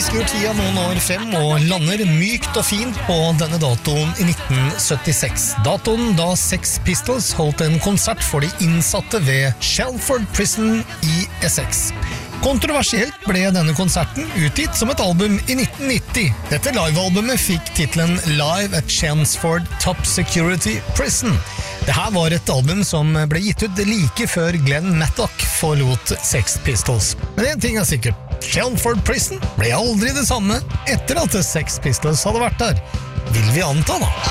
skrur tida noen år frem og lander mykt og fint på denne datoen i 1976. Datoen da Sex Pistols holdt en konsert for de innsatte ved Shelford Prison i Essex. Kontroversielt ble denne konserten utgitt som et album i 1990. Dette livealbumet fikk titlen Live at Chelmsford Top Security Prison. Dette var et album som ble gitt ut like før Glenn Matlock forlot Sex Pistols. Men en ting er sikkert, Chelmsford Prison ble aldri det samme etter at Sex Pistols hadde vært der. Vil vi anta da?